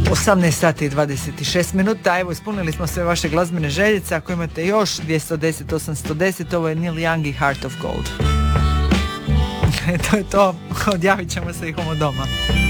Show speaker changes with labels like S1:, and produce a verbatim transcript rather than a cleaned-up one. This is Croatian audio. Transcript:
S1: osamnaest sati i dvadeset šest minuta, evo ispunili smo sve vaše glazbene željice. Ako imate još dvjesto deset osamsto deset, ovo je Neil Young i Heart of Gold. To je to, odjavit ćemo se i homo doma.